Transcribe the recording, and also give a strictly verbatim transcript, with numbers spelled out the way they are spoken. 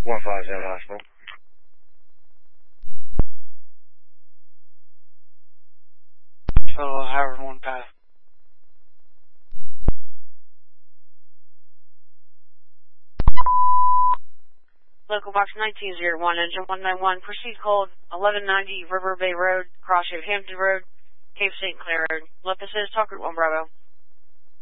one five seven hospital. So, Howard one pass. Local box nineteen oh one, engine one nine one, proceed cold, eleven ninety River Bay Road, cross of Hampton Road, Cape Saint Clair Road. Left this is Talker one Bravo.